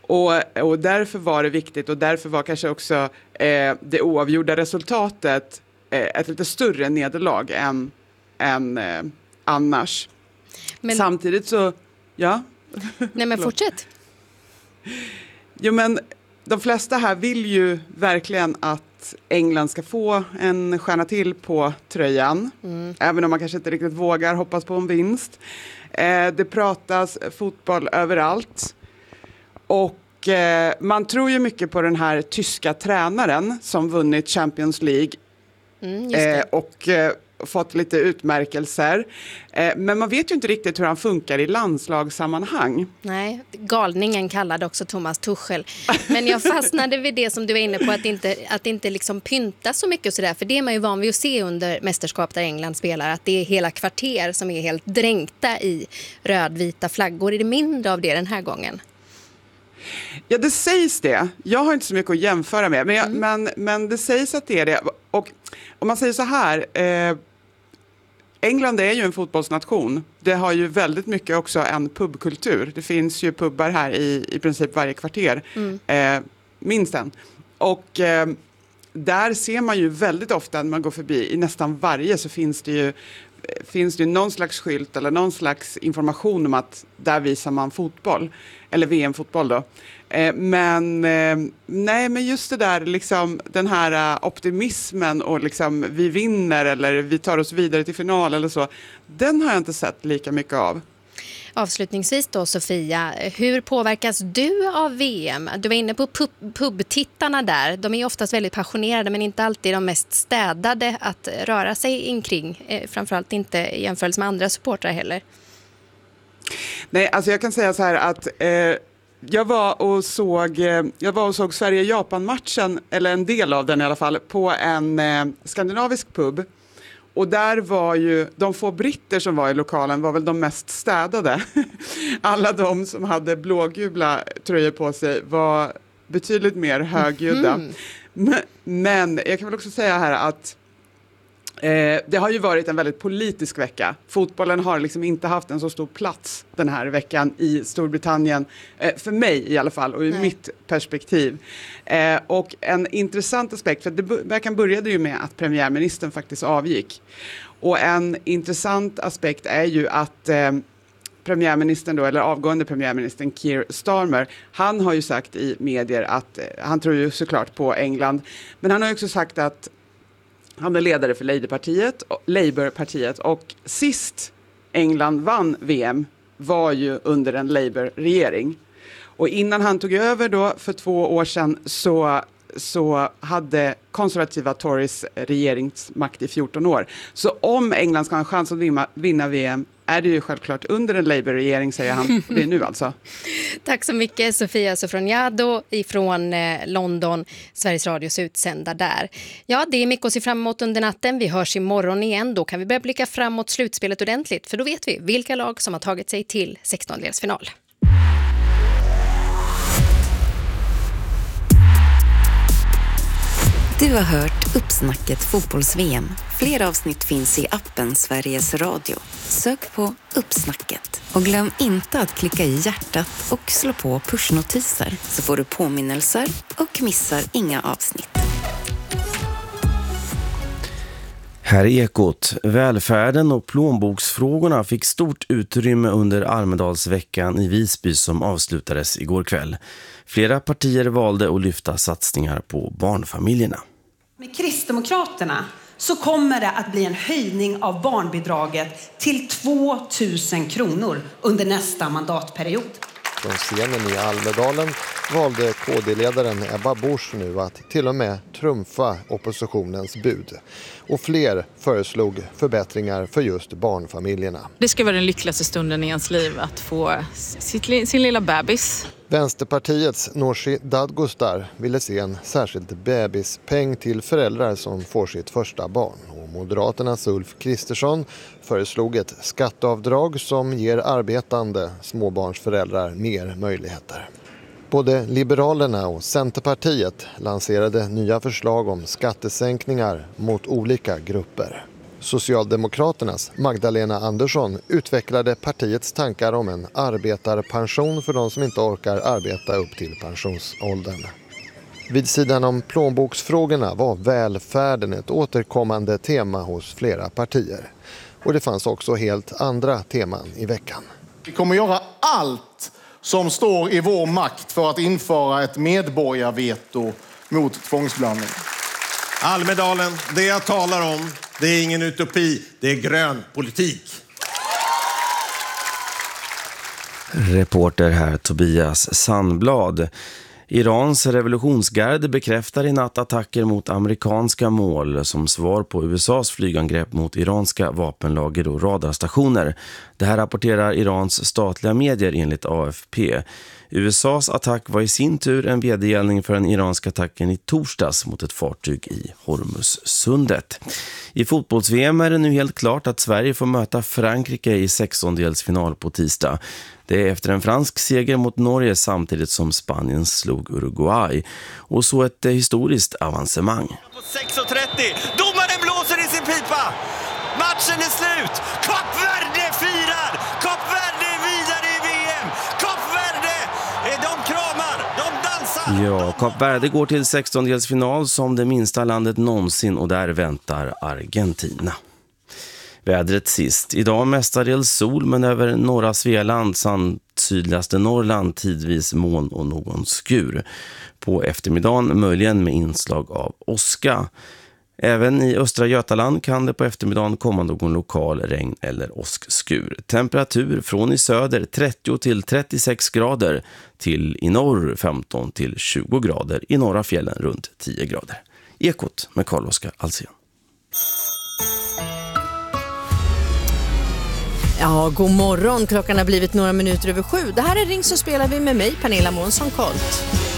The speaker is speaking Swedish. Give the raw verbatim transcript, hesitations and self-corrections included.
Och, och därför var det viktigt, och därför var kanske också eh, det oavgjorda resultatet eh, ett lite större nederlag än, än eh, annars. Men, samtidigt så, ja. Nej men fortsätt. Jo men de flesta här vill ju verkligen att England ska få en stjärna till på tröjan. Mm. Även om man kanske inte riktigt vågar hoppas på en vinst. Eh, det pratas fotboll överallt. Och eh, man tror ju mycket på den här tyska tränaren som vunnit Champions League. Mm, just det. Eh, och eh, fått lite utmärkelser. Eh, men man vet ju inte riktigt hur han funkar i landslagssammanhang. Nej, galningen kallade också Thomas Tuchel. Men jag fastnade vid det som du var inne på, att inte, att inte liksom pynta så mycket och sådär. För det är man ju van vid att se under mästerskap där England spelar. Att det är hela kvarter som är helt dränkta i rödvita flaggor. Är det mindre av det den här gången? Ja, det sägs det. Jag har inte så mycket att jämföra med. Men, jag, mm. men, men det sägs att det är det. Och om man säger så här... Eh, England är ju en fotbollsnation. Det har ju väldigt mycket också en pubkultur. Det finns ju pubbar här i, i princip varje kvarter. Mm. Eh, minst en. Och eh, där ser man ju väldigt ofta när man går förbi. I nästan varje så finns det ju, finns det ju någon slags skylt eller någon slags information om att där visar man fotboll. Eller V M-fotboll då. Eh, men eh, nej, men just det där liksom, den här uh, optimismen och liksom vi vinner eller vi tar oss vidare till final eller så. Den har jag inte sett lika mycket av. Avslutningsvis då, Sofia, hur påverkas du av V M? Du var inne på pub- pubtittarna där. De är oftast väldigt passionerade men inte alltid de mest städade att röra sig inkring. Eh, framförallt inte i jämförelse med andra supportrar heller. Nej, alltså jag kan säga så här att eh, jag var och såg eh, jag var och såg Sverige-Japan-matchen, eller en del av den i alla fall, på en eh, skandinavisk pub. Och där var ju, de få britter som var i lokalen var väl de mest städade. Alla de som hade blågula tröjor på sig var betydligt mer högljudda. Mm. Men, men jag kan väl också säga här att Eh, det har ju varit en väldigt politisk vecka. Fotbollen har liksom inte haft en så stor plats den här veckan i Storbritannien. Eh, för mig i alla fall och i Nej. mitt perspektiv. Eh, och en intressant aspekt, för det veckan började ju med att premiärministern faktiskt avgick. Och en intressant aspekt är ju att eh, premiärministern då, eller avgående premiärministern Keir Starmer, han har ju sagt i medier att eh, han tror ju såklart på England. Men han har ju också sagt att han är ledare för Labourpartiet, Labourpartiet och sist England vann V M var ju under en Labour-regering. Och innan han tog över då för två år sedan så, så hade konservativa Tories regeringsmakt i fjorton år. Så om England ska ha en chans att vinna, vinna V M är det ju självklart under en Labour-regering, säger han. Och det är nu alltså. Tack så mycket, Sofia Sofroniado ifrån eh, London, Sveriges Radios utsända där. Ja, det är mycket att se fram emot under natten. Vi hörs imorgon igen. Då kan vi börja blicka framåt slutspelet ordentligt. För då vet vi vilka lag som har tagit sig till sextondelsfinal. Du har hört Uppsnacket fotbolls-V M. Fler avsnitt finns i appen Sveriges Radio. Sök på Uppsnacket. Och glöm inte att klicka i hjärtat och slå på pushnotiser så får du påminnelser och missar inga avsnitt. Här är Ekot. Välfärden och plånboksfrågorna fick stort utrymme under Almedalsveckan i Visby som avslutades igår kväll. Flera partier valde att lyfta satsningar på barnfamiljerna. Med Kristdemokraterna så kommer det att bli en höjning av barnbidraget till två tusen kronor under nästa mandatperiod. Från scenen i Almedalen valde K D-ledaren Ebba Busch nu att till och med trumfa oppositionens bud. Och fler föreslog förbättringar för just barnfamiljerna. Det ska vara den lyckligaste stunden i ens liv att få sitt, sin lilla bebis. Vänsterpartiets Nooshi Dadgostar ville se en särskild bebispeng till föräldrar som får sitt första barn. Och Moderaternas Ulf Kristersson föreslog ett skatteavdrag som ger arbetande småbarnsföräldrar mer möjligheter. Både Liberalerna och Centerpartiet lanserade nya förslag om skattesänkningar mot olika grupper. Socialdemokraternas Magdalena Andersson utvecklade partiets tankar om en arbetarpension för de som inte orkar arbeta upp till pensionsåldern. Vid sidan om plånboksfrågorna var välfärden ett återkommande tema hos flera partier. Och det fanns också helt andra teman i veckan. Vi kommer göra allt som står i vår makt för att införa ett medborgarveto mot tvångsblandning. Almedalen, det jag talar om, det är ingen utopi, det är grön politik. Reporter här Tobias Sandblad. Irans revolutionsgarde bekräftar i natt attacker mot amerikanska mål som svar på U S A:s flygangrepp mot iranska vapenlager och radarstationer. Det här rapporterar Irans statliga medier enligt A F P. U S A:s attack var i sin tur en vedergällning för den iranska attacken i torsdags mot ett fartyg i Hormuzsundet. I fotbolls-V M är det nu helt klart att Sverige får möta Frankrike i sextondelsfinal på tisdag. Det är efter en fransk seger mot Norge samtidigt som Spanien slog Uruguay. Och så ett historiskt avancemang. På sex och trettio, domaren blåser i sin pipa. Matchen är slut. Kap Verde firar. Kap Verde är vidare i V M. Kap Verde, de kramar, de dansar. Ja, Kap Verde går till sextondelsfinal som det minsta landet någonsin och där väntar Argentina. Vädret sist. Idag mestadels sol men över norra Svealand samt sydligaste Norrland tidvis moln och någon skur. På eftermiddagen möjligen med inslag av åska. Även i östra Götaland kan det på eftermiddagen komma någon lokal regn- eller åskskur. Temperatur från i söder trettio till trettiosex grader till i norr femton till tjugo grader. I norra fjällen runt tio grader. Ekot med Carl-Oskar Alsen. Ja, god morgon. Klockan har blivit några minuter över sju. Det här är Ring så spelar vi med mig, Pernilla Månsson Kolt.